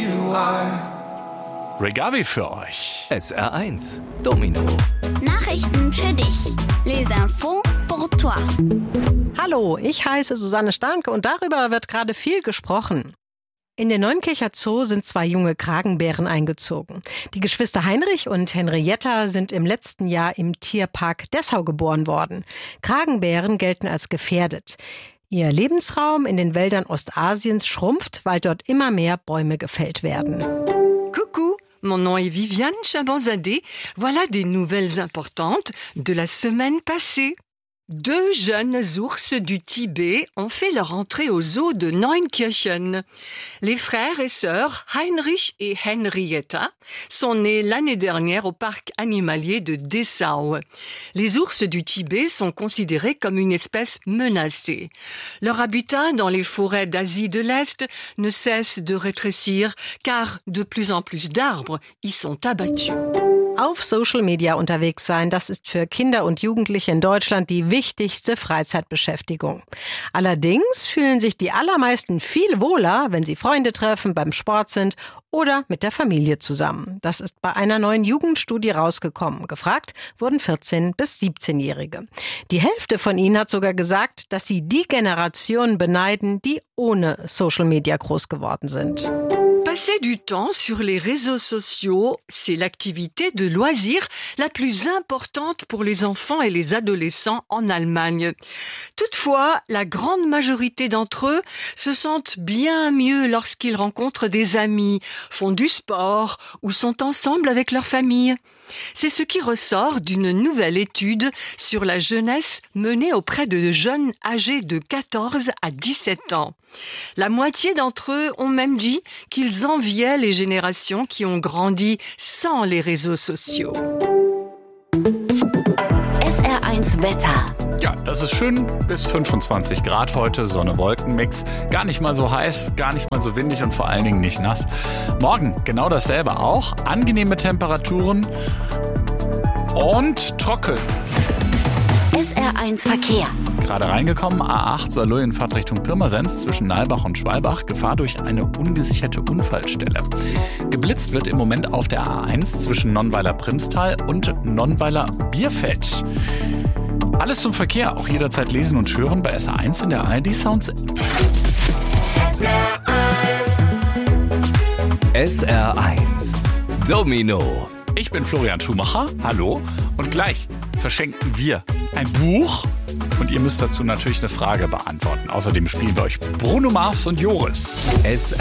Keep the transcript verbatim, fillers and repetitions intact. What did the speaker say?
you are. Regavi für euch. S R eins Domino. Nachrichten für dich. Les infos pour toi. Hallo, ich heiße Susanne Starnke und darüber wird gerade viel gesprochen. In den Neunkircher Zoo sind zwei junge Kragenbären eingezogen. Die Geschwister Heinrich und Henrietta sind im letzten Jahr im Tierpark Dessau geboren worden. Kragenbären gelten als gefährdet. Ihr Lebensraum in den Wäldern Ostasiens schrumpft, weil dort immer mehr Bäume gefällt werden. Coucou, mon nom est Viviane Chabanzadeh. Voilà des nouvelles importantes de la semaine passée. Deux jeunes ours du Tibet ont fait leur entrée au zoo de Neunkirchen. Les frères et sœurs Heinrich et Henrietta sont nés l'année dernière au parc animalier de Dessau. Les ours du Tibet sont considérés comme une espèce menacée. Leur habitat dans les forêts d'Asie de l'Est ne cesse de rétrécir car de plus en plus d'arbres y sont abattus. Auf Social Media unterwegs sein, das ist für Kinder und Jugendliche in Deutschland die wichtigste Freizeitbeschäftigung. Allerdings fühlen sich die allermeisten viel wohler, wenn sie Freunde treffen, beim Sport sind oder mit der Familie zusammen. Das ist bei einer neuen Jugendstudie rausgekommen. Gefragt wurden vierzehn- bis siebzehnjährige. Die Hälfte von ihnen hat sogar gesagt, dass sie die Generation beneiden, die ohne Social Media groß geworden sind. Passer du temps sur les réseaux sociaux, c'est l'activité de loisir la plus importante pour les enfants et les adolescents en Allemagne. Toutefois, la grande majorité d'entre eux se sentent bien mieux lorsqu'ils rencontrent des amis, font du sport ou sont ensemble avec leur famille. C'est ce qui ressort d'une nouvelle étude sur la jeunesse menée auprès de jeunes âgés de quatorze à dix-sept ans. La moitié d'entre eux ont même dit qu'ils enviaient les générations qui ont grandi sans les réseaux sociaux. S R eins Wetter. Ja, das ist schön. Bis fünfundzwanzig Grad heute, Sonne-Wolken-Mix. Gar nicht mal so heiß, gar nicht mal so windig und vor allen Dingen nicht nass. Morgen genau dasselbe auch. Angenehme Temperaturen und trocken. S R eins Verkehr. Gerade reingekommen, A acht Saarlouis-Fahrt Richtung Pirmasens zwischen Nalbach und Schwalbach. Gefahr durch eine ungesicherte Unfallstelle. Geblitzt wird im Moment auf der A eins zwischen Nonnweiler-Primstal und Nonnweiler-Bierfeld. Alles zum Verkehr, auch jederzeit lesen und hören bei S R eins in der A R D Sounds App. S R eins. S R eins Domino. Ich bin Florian Schumacher, hallo, und gleich verschenken wir ein Buch und ihr müsst dazu natürlich eine Frage beantworten. Außerdem spielen wir euch Bruno Mars und Joris. S